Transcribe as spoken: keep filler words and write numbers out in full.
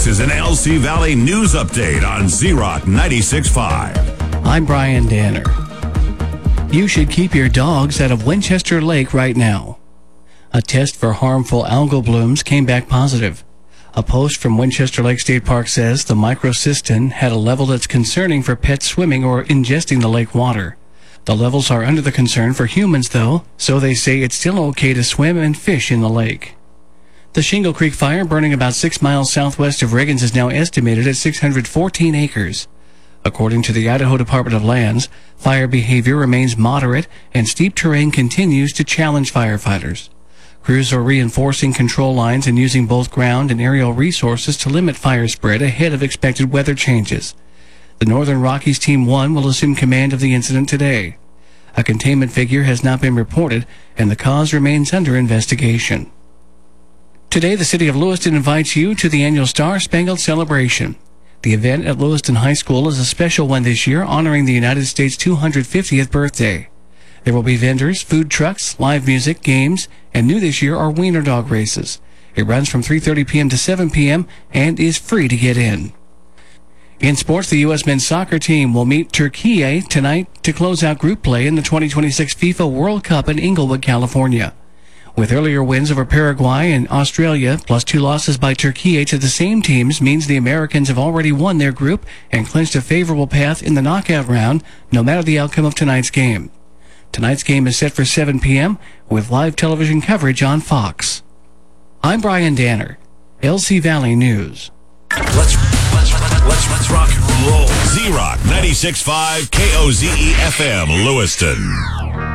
This is an L C Valley News Update on Z-Rock ninety-six point five. I'm Brian Danner. You should keep your dogs out of Winchester Lake right now. A test for harmful algal blooms came back positive. A post from Winchester Lake State Park says the microcystin had a level that's concerning for pets swimming or ingesting the lake water. The levels are under the concern for humans, though, so they say it's still okay to swim and fish in the lake. The Shingle Creek fire, burning about six miles southwest of Riggins, is now estimated at six hundred fourteen acres. According to the Idaho Department of Lands, fire behavior remains moderate and steep terrain continues to challenge firefighters. Crews are reinforcing control lines and using both ground and aerial resources to limit fire spread ahead of expected weather changes. The Northern Rockies Team one will assume command of the incident today. A containment figure has not been reported, and the cause remains under investigation. Today, the city of Lewiston invites you to the annual Star Spangled Celebration. The event at Lewiston High School is a special one this year, honoring the United States' two hundred fiftieth birthday. There will be vendors, food trucks, live music, games, and new this year are wiener dog races. It runs from three thirty p.m. to seven p.m. and is free to get in. In sports, the U S men's soccer team will meet Turkey tonight to close out group play in the twenty twenty-six FIFA World Cup in Inglewood, California. With earlier wins over Paraguay and Australia, plus two losses by Turkey to the same teams, means the Americans have already won their group and clinched a favorable path in the knockout round, no matter the outcome of tonight's game. Tonight's game is set for seven p.m. with live television coverage on Fox. I'm Brian Danner, L C Valley News. Let's let's let's let's rock and roll. Z-Rock ninety-six point five K O Z E F M Lewiston.